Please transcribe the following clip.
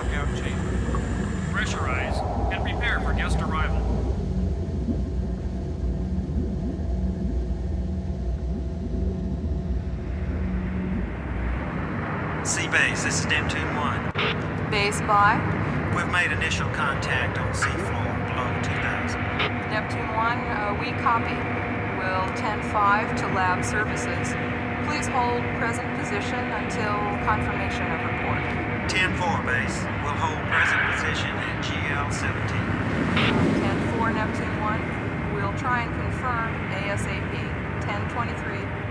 lockout chamber. Pressurize and prepare for guest arrival. Seabase, this is Neptune 1. Base by We've made initial contact on seafloor below 2000. Neptune 1, we copy. Will 10-5 to lab services. Please hold present position until confirmation of report. 10-4, base. We'll hold present position at GL-17. 10-4 Neptune 1, we'll try and confirm ASAP. 10-23.